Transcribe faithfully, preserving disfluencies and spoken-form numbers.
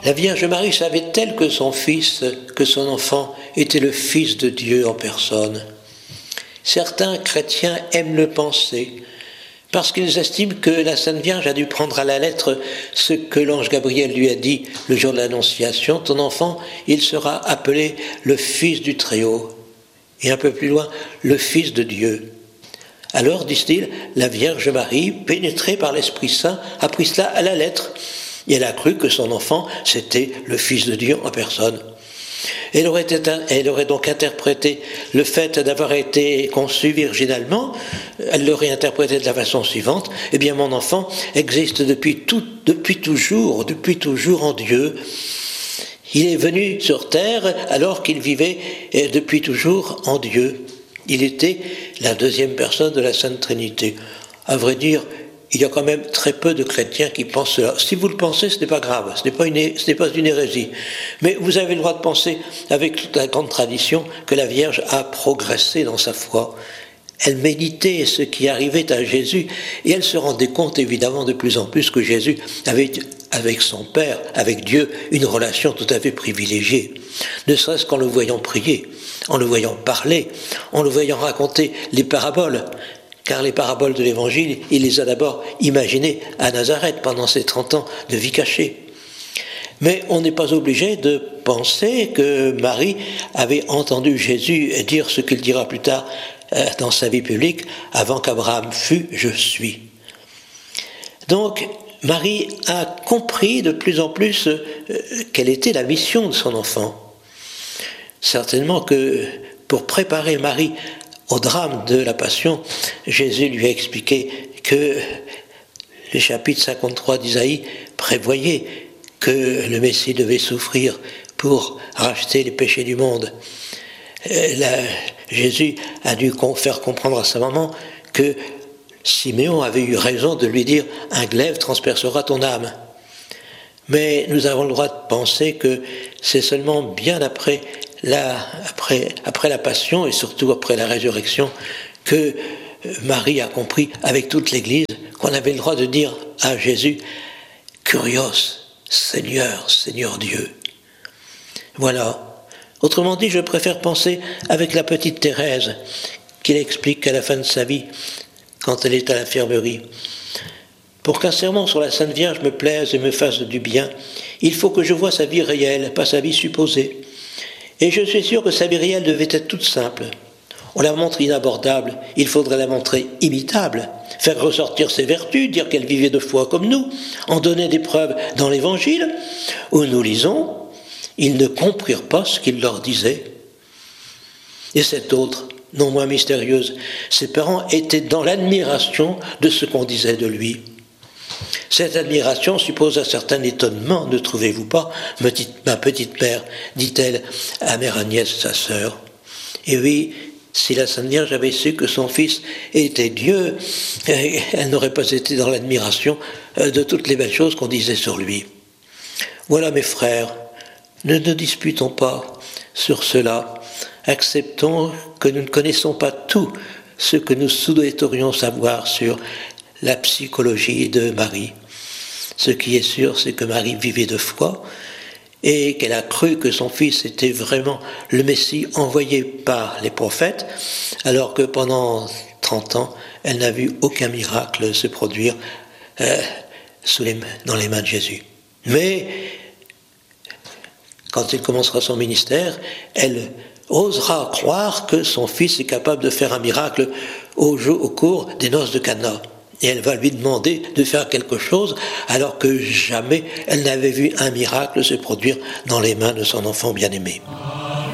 La Vierge Marie savait-elle que son fils, que son enfant, était le Fils de Dieu en personne? Certains chrétiens aiment le penser, parce qu'ils estiment que la Sainte Vierge a dû prendre à la lettre ce que l'ange Gabriel lui a dit le jour de l'Annonciation. Ton enfant, il sera appelé le Fils du Très-Haut. Et un peu plus loin, le Fils de Dieu. Alors, disent-ils, la Vierge Marie, pénétrée par l'Esprit Saint, a pris cela à la lettre. Et elle a cru que son enfant, c'était le Fils de Dieu en personne. Elle aurait, été, elle aurait donc interprété le fait d'avoir été conçu virginalement, elle l'aurait interprété de la façon suivante: eh bien, mon enfant existe depuis, tout, depuis toujours, depuis toujours en Dieu. Il est venu sur terre alors qu'il vivait depuis toujours en Dieu. Il était la deuxième personne de la Sainte Trinité. À vrai dire, il y a quand même très peu de chrétiens qui pensent cela. Si vous le pensez, ce n'est pas grave, ce n'est pas une, ce n'est pas une hérésie. Mais vous avez le droit de penser, avec toute la grande tradition, que la Vierge a progressé dans sa foi. Elle méditait ce qui arrivait à Jésus, et elle se rendait compte évidemment de plus en plus que Jésus avait, avec son Père, avec Dieu, une relation tout à fait privilégiée. Ne serait-ce qu'en le voyant prier, en le voyant parler, en le voyant raconter les paraboles. Car les paraboles de l'Évangile, il les a d'abord imaginées à Nazareth pendant ses trente ans de vie cachée. Mais on n'est pas obligé de penser que Marie avait entendu Jésus dire ce qu'il dira plus tard dans sa vie publique: avant qu'Abraham fût, je suis. Donc, Marie a compris de plus en plus quelle était la mission de son enfant. Certainement que pour préparer Marie au drame de la Passion, Jésus lui a expliqué que le chapitre cinquante-trois d'Isaïe prévoyait que le Messie devait souffrir pour racheter les péchés du monde. Là, Jésus a dû faire comprendre à sa maman que Siméon avait eu raison de lui dire « un glaive transpercera ton âme ». Mais nous avons le droit de penser que c'est seulement bien après la, après, après la Passion et surtout après la résurrection que Marie a compris avec toute l'Église qu'on avait le droit de dire à Jésus « Kurios, Seigneur, Seigneur Dieu ». Voilà. Autrement dit, je préfère penser avec la petite Thérèse qu'il explique à la fin de sa vie, quand elle est à l'infirmerie. Pour qu'un sermon sur la Sainte Vierge me plaise et me fasse du bien, il faut que je voie sa vie réelle, pas sa vie supposée. Et je suis sûr que sa vie réelle devait être toute simple. On la montre inabordable, il faudrait la montrer imitable, faire ressortir ses vertus, dire qu'elle vivait de foi comme nous, en donner des preuves dans l'Évangile, où nous lisons « Ils ne comprirent pas ce qu'il leur disait ». Et cette autre, non moins mystérieuse, ses parents étaient dans l'admiration de ce qu'on disait de lui. Cette admiration suppose un certain étonnement, ne trouvez-vous pas, ma petite mère, dit-elle à Mère Agnès, sa sœur. Et oui, si la Sainte Vierge avait su que son fils était Dieu, elle n'aurait pas été dans l'admiration de toutes les belles choses qu'on disait sur lui. Voilà, mes frères, ne nous disputons pas sur cela. Acceptons que nous ne connaissons pas tout ce que nous souhaiterions savoir sur la psychologie de Marie. Ce qui est sûr, c'est que Marie vivait de foi et qu'elle a cru que son fils était vraiment le Messie envoyé par les prophètes, alors que pendant trente ans, elle n'a vu aucun miracle se produire euh, sous les, dans les mains de Jésus. Mais quand il commencera son ministère, elle osera croire que son fils est capable de faire un miracle au, au cours des noces de Cana. Et elle va lui demander de faire quelque chose alors que jamais elle n'avait vu un miracle se produire dans les mains de son enfant bien-aimé.